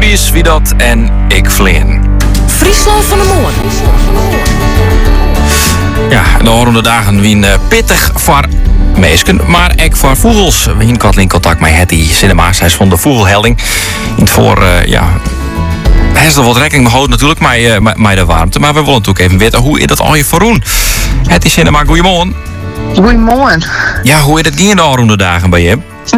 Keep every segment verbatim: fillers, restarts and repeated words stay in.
Precies wie dat en ik vleen. Friesland van de Moorn. Ja, de horende dagen wien uh, pittig voor meesken, maar ook voor vogels. We hebben Katlin contact met Hetty Cinema. Zij is van de Vogelhelding. In het voor, uh, ja... Hij is er wat rekening mee houden natuurlijk, maar, uh, met, met de warmte. Maar we willen natuurlijk even weten hoe is dat al je verroen. Hetty Cinema, goeiemorgen. Goeiemorgen. Ja, hoe is het niet in de horende dagen bij je?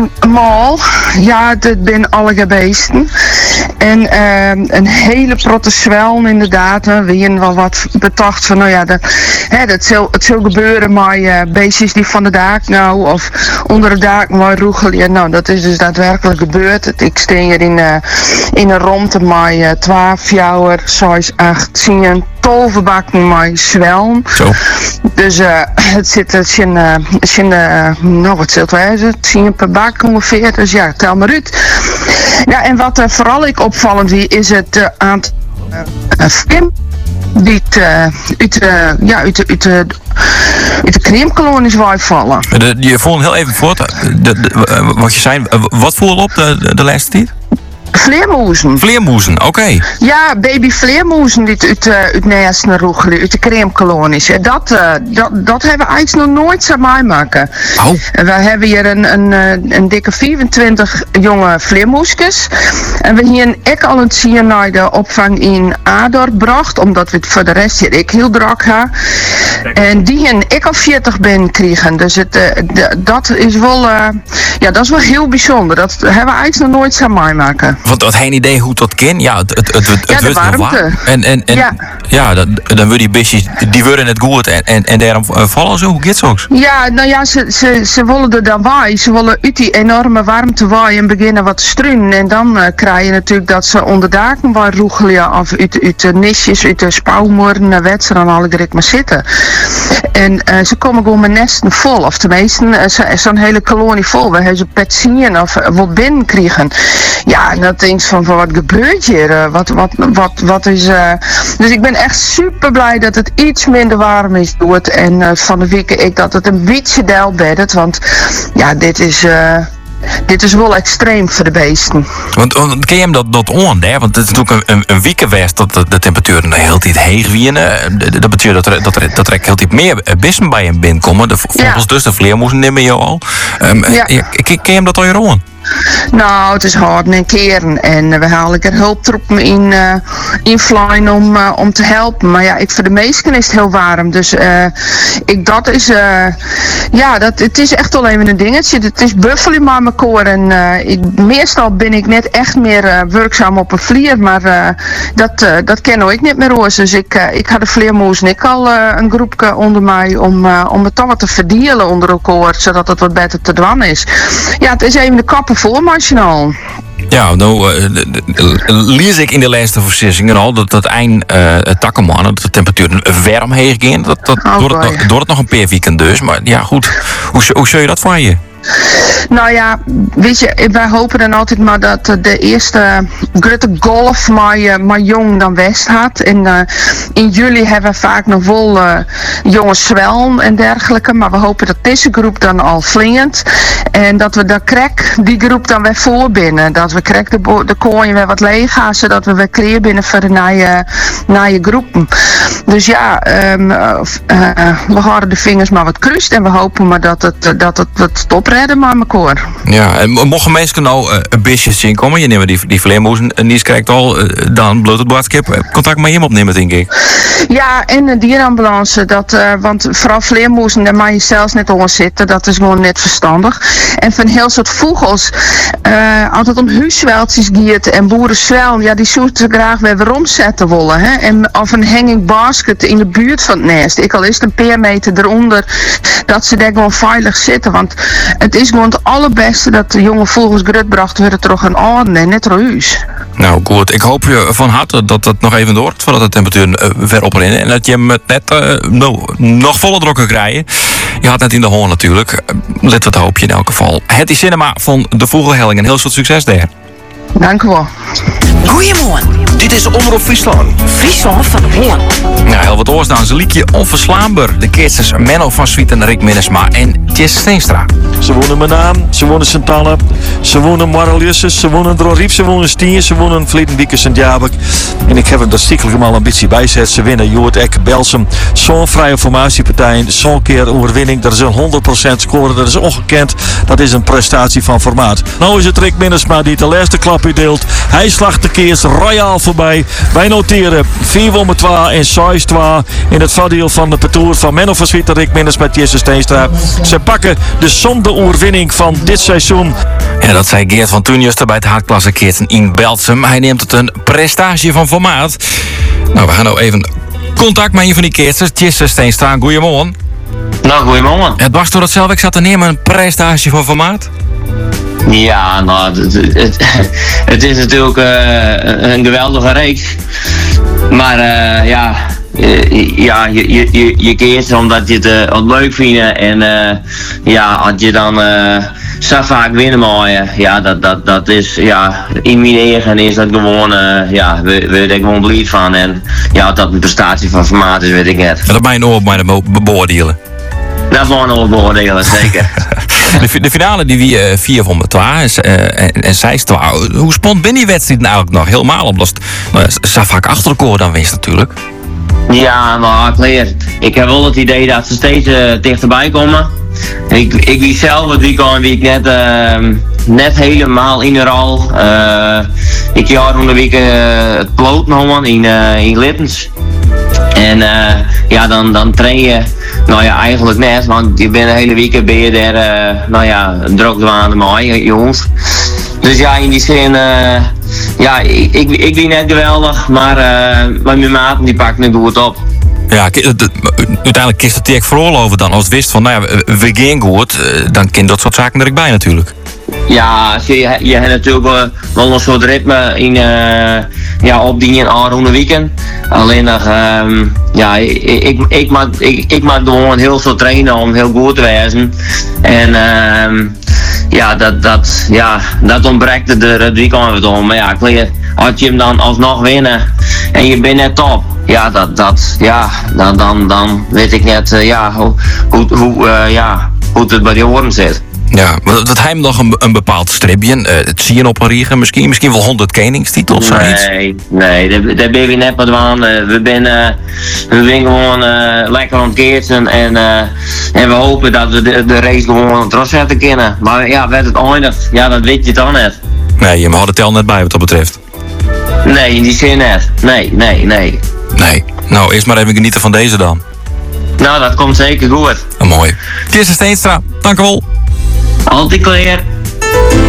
Mal, ja, dit ben alle beesten. En uh, een hele protte zwelm inderdaad. We hebben wel wat bedacht van, nou ja, de, hè, dat zal, het zal gebeuren met uh, beestjes die van de daak nou, of onder de daak maar roegelen. Ja, nou, dat is dus daadwerkelijk gebeurd. Ik sta hier in, uh, in een rondte met uh, twaalf, jouwer, zes, acht, tien, toverbakken met zwelm. Zo. Dus uh, het zit, het zit, uh, het zit uh, nou wat zult wijzen, tien per bak ongeveer. Dus ja, tel maar uit. Ja, en wat uh, vooral ik opvallend wie is het uh, aantal uh, film die het, uh, uit, uh, ja, uit, uit, uit, uit, uit de creamkolonies vallen. De, je voelde heel even voort, de, de, wat je zei, wat voel op de, de, de laatste tijd? Vleermoezen. Vleermoezen, oké. Okay. Ja, baby vleermoezen die uit, uh, uit nesten roegelen, uit de creamkolonies. En dat, uh, dat, dat hebben we eigenlijk nog nooit zo meemaken. Oh. En we hebben hier een, een, een dikke vierentwintig jonge vleermoesjes. En we hier ook al een zien naar de opvang in Ador bracht, omdat we het voor de rest hier ik heel druk hebben. En die hier ik al veertig ben kregen. Dus het, uh, d- dat is wel, uh, ja, dat is wel heel bijzonder. Dat hebben we eigenlijk nog nooit zo meemaken. Want had geen idee hoe dat kan. Ja, het, het, het, het, ja, het de wordt nog warmte. waar. En, en, en ja, ja dan, dan worden die beestjes, die worden het goed en, en, en daarom vallen ze. Hoe gaat het ook? Ja, nou ja, ze, ze, ze willen er dan waaien. Ze willen uit die enorme warmte waaien en beginnen wat te struinen. En dan uh, krijg je natuurlijk dat ze onder daken waar roegelen of uit, uit de nisjes, uit de spouwmoorden, wetsen en al direct maar zitten. En uh, ze komen gewoon met nesten vol. Of tenminste, uh, zo, zo'n hele kolonie vol. We hebben ze petzien of uh, wat binnen krijgen. Ja, en dan denk je van, van wat gebeurt hier? Uh, wat, wat, wat, wat is... Uh... Dus ik ben echt super blij dat het iets minder warm is doet. En uh, van de week ik dat het een beetje deel beddet. Want ja, dit is... Uh... Dit is wel extreem voor de beesten. Want, want ken je hem dat, dat on, hè? Want het is natuurlijk een, een, een week geweest dat de, de temperatuur de hele tijd heeg wienen. Dat betekent dat er, dat er, dat er heel tijd meer beesten bij hem binnenkomen. De vogels ja. Dus, de vleermoezen nemen je al. Um, ja. Ken je hem dat al je on? Nou, het is hard en keren. En we halen er hulptroepen in, uh, in Vlijn om, uh, om te helpen. Maar ja, ik, voor de meesten is het heel warm. Dus uh, ik, dat is... Uh, ja, dat, het is echt wel even een dingetje. Het is buffelen maar mijn koor. En uh, ik, meestal ben ik net echt meer uh, werkzaam op een vlier. Maar uh, dat, uh, dat ken ik niet meer roos. Dus ik, uh, ik had de vleermoes en ik al uh, een groepje onder mij om, uh, om het dan wat te verdelen onder elkaar. Zodat het wat beter te dwan is. Ja, het is even de kappen voor marginaal. Ja, nou uh, lees ik in de laatste verslissingen al dat dat eind uh, takkenman, dat de temperatuur warm heen ging. Dat, dat oh, door, het, door het nog een paar weekend dus. Maar ja, goed. Hoe, hoe zou je dat van je? Nou ja, weet je, wij hopen dan altijd maar dat de eerste grote golf maar, uh, maar jong dan west had. En uh, in juli hebben we vaak nog wel uh, jonge zwelm en dergelijke. Maar we hopen dat deze groep dan al vlingend. En dat we dan krek die groep dan weer voor binnen. Dat we krek de, bo- de kooien weer wat leeg gaan. Zodat we weer kleer binnen voor de nieuwe, nieuwe groepen. Dus ja, um, uh, uh, we houden de vingers maar wat krust. En we hopen maar dat het, dat het, dat het opredden maar mijn koor. Ja, en mochten mensen nou uh, een beetje zien komen, je neemt die, die vleermoezen en die krijgt al, uh, dan bloot het boodschap contact met hem opnemen, denk ik. Ja, en de dierenambulance, dat, uh, want vooral vleermoezen, daar mag je zelfs net onder zitten, dat is gewoon net verstandig. En van heel soort vogels, uh, altijd om huisweltjes giert en boerenzwelm, ja, die zoeken ze graag weer weer omzetten willen. Hè? En of een hanging basket in de buurt van het nest, ik al is het een paar meter eronder, dat ze daar gewoon veilig zitten, want het is gewoon het allerbeste dat de jonge vogels grutbracht worden terug aan orde en net huis. Nou goed, ik hoop je van harte dat dat nog even doort voordat de temperatuur uh, ver oprennen en dat je hem net uh, no, nog volle drokken krijgen. Je had net in de hoorn natuurlijk. Uh, let wat hoop je in elk geval. Hetty Cinema van de Vogelhelding en heel veel succes daar. Dank u wel. Goedemorgen. Dit is Omroep Friesland. Friesland van de Hoorn. Nou, heel wat oorstaan. Ze liedje onverslaanbaar. De keersters Menno van Swieten, Rick Minnesma en Jesse Steenstra. Ze wonen Menaan, ze wonen Sint-Anne, ze wonen Mareliusses, ze wonen Drorief, ze wonen Stien, ze wonen Vliedendieke, Sint-Jabek. En ik heb hem daar stiekem al ambitie bij gezet. Ze winnen Joert Ek, Belsum. Zo'n vrije formatiepartij, zo'n keer overwinning. Dat is een honderd procent score, dat is ongekend. Dat is een prestatie van formaat. Nou is het Rick Minnesma die de laatste klap uitdeelt. Hij slacht de keers royaal voorbij. Wij noteren vier wonnen twee en zes twee in het voordeel van de parcours van Menno van Swieten, Rick Minnesma met Jesse Steenstra. Ze pakken de zonde oorwinning van dit seizoen. En dat zei Geert van Tunjuster bij het Hartklasse Keertsen in Belsum. Hij neemt het een prestatie van formaat. Nou, we gaan nou even contact met een van die keerters, Jesse Steenstra. Goeiemorgen. Nou, goeiemorgen. Het was door het zelf, ik zat te nemen, een prestatie van formaat? Ja, nou, het, het, het is natuurlijk uh, een geweldige reeks. Maar uh, ja, uh, ja, je, je, je, je keert omdat je het uh, wat leuk vindt. En uh, ja, als je dan uh, zo vaak winnen mooie, ja, dat, dat, dat is, ja, in mijn eigen is dat gewoon, uh, ja, we weet ik gewoon blij van. En ja, dat dat een prestatie van formaat is, weet ik net. Dat ben je nog op mij beoordelen. Dat gaan we nog beoordelen, zeker. De, de finale die wie uh, vier van de twee uh, en zes twee. Hoe spannend ben die wedstrijd eigenlijk nog? Helemaal omdat het nou, zo vaak achter elkaar dan winst natuurlijk. Ja, maar klaar. Ik heb wel het idee dat ze steeds uh, dichterbij komen. Ik, ik wie zelf het weekend wie ik net, uh, net helemaal in de rol. Uh, ik jaar van de week uh, het ploot nog in, uh, in Littens. En uh, ja, dan, dan train je, nou ja, eigenlijk net, want je bent de hele week ben je daar, uh, nou ja, druk aan de maai, jongens. Dus ja, in die zin, uh, ja, ik, ik, ik ben net geweldig, maar, uh, maar mijn maten die pakken het goed op. Ja, uiteindelijk kist het direct vooral over dan. Als het wist van, nou ja, we gaan goed, dan kan dat soort zaken er ook bij natuurlijk. Ja, je, je hebt natuurlijk wel, wel een soort ritme in, uh, ja, op die aanroende weekend. Alleen nog, um, ja, ik, ik, ik, maak, ik, ik maak gewoon heel veel trainen om heel goed te wezen. En um, ja, dat, dat, ja, dat ontbreekt er het weekend wat om. Maar ja, klaar, als je hem dan alsnog winnen en je bent net top. Ja, dat, dat, ja, dan, dan, dan weet ik net, uh, ja, hoe, hoe, hoe, uh, ja, hoe het bij die oren zit. Ja, dat hij hem nog een, een bepaald stripje, uh, het zie je op een riegen, misschien, misschien wel honderd koningstitels of zoiets. Nee, nee, daar, daar ben je net wat aan. Uh, we zijn uh, we zijn gewoon uh, lekker aan het keertsen en, uh, en we hopen dat we de, de race gewoon terug zetten kunnen. Maar ja, werd het eindigt, ja, dat weet je dan net. Nee, je had het tel net bij wat dat betreft. Nee, in die zin net. Nee, nee, nee. Nee, nou eerst maar even genieten van deze dan. Nou, dat komt zeker goed. Oh, mooi. Jesse Steenstra, dank u wel. Altijd klaar.